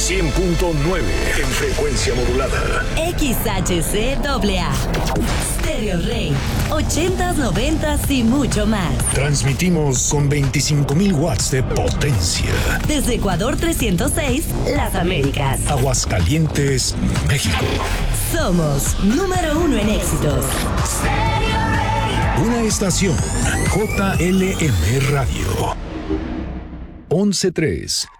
100.9 en frecuencia modulada. XHCAA. Stereo Rey. 80s, 90s y mucho más. Transmitimos con 25,000 watts de potencia. Desde Ecuador 306, Las Américas. Aguascalientes, México. Somos número 1 en éxitos. Una estación JLM Radio. 11.3